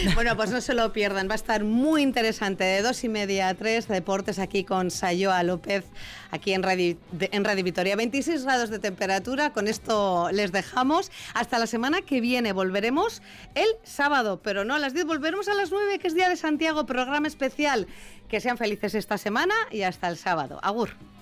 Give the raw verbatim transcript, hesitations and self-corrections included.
Bueno, pues no se lo pierdan, va a estar muy interesante. De dos y media a tres, deportes aquí con Sayoa López, aquí en Radio, en Radio Vitoria. veintiséis grados de temperatura, con esto les dejamos. Hasta la semana que viene volveremos el sábado, pero no a las diez, volveremos a las nueve, que es Día de Santiago, programa especial. Que sean felices esta semana y hasta el sábado. Agur.